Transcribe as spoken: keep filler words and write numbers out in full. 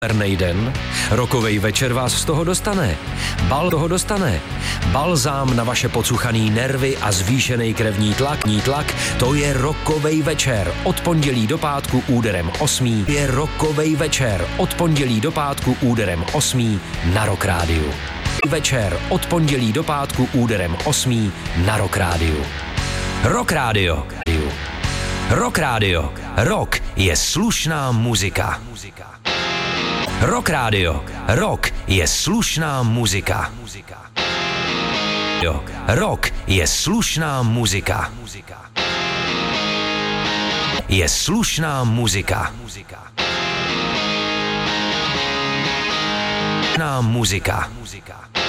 den, rokovej večer vás z toho dostane. Bal toho dostane. Balzám na vaše pocuchaný nervy a zvýšený krevní tlak, ní tlak, to je rokovej večer. Od pondělí do pátku úderem osmý je rokovej večer. Od pondělí do pátku úderem osmý na Rock Rádiu. Večer od pondělí do pátku úderem osmý na Rock Rádiu. Rock Rádio. Rock Rádio. Rock je slušná muzika. Rock Rádio. Rock je slušná muzika. Rock je slušná muzika. Je slušná muzika. Slušná muzika.